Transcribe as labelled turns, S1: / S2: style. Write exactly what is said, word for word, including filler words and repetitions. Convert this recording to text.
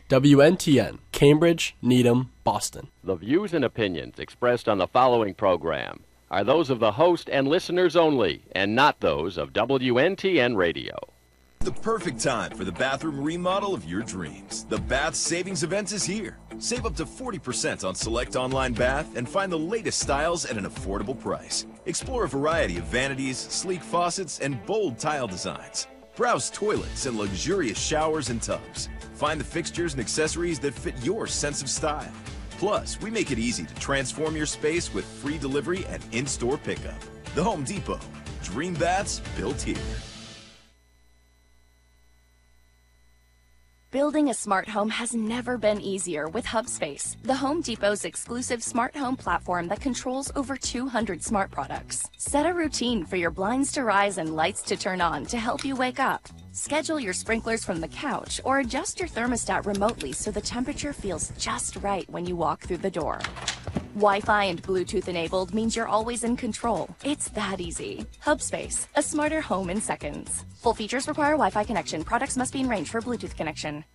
S1: W N T N, Cambridge, Needham, Boston.
S2: The views and opinions expressed on the following program are those of the host and listeners only, and not those of W N T N Radio.
S3: The perfect time for the bathroom remodel of your dreams. The Bath Savings Event is here. Save up to forty percent on select online bath and find the latest styles at an affordable price. Explore a variety of vanities, sleek faucets, and bold tile designs. Browse toilets and luxurious showers and tubs. Find the fixtures and accessories that fit your sense of style. Plus, we make it easy to transform your space with free delivery and in-store pickup. The Home Depot. Dream baths built here.
S4: Building a smart home has never been easier with Hubspace, the Home Depot's exclusive smart home platform that controls over two hundred smart products. Set a routine for your blinds to rise and lights to turn on to help you wake up. Schedule your sprinklers from the couch or adjust your thermostat remotely so the temperature feels just right when you walk through the door. Wi-Fi and Bluetooth enabled means you're always in control. It's that easy. Hubspace, a smarter home in seconds. Full features require Wi-Fi connection. Products must be in range for Bluetooth connection.